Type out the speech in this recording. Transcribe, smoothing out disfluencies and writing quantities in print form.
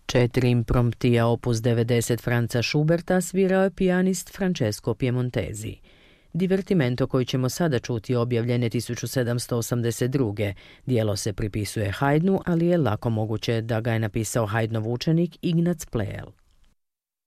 4 impromptija opus 90 Franza Schuberta svirao je pijanist Francesco Piemontesi. Divertimento koji ćemo sada čuti objavljen je 1782. Dijelo se pripisuje Haydnu, ali je lako moguće da ga je napisao Haydnov učenik Ignaz Pleyel.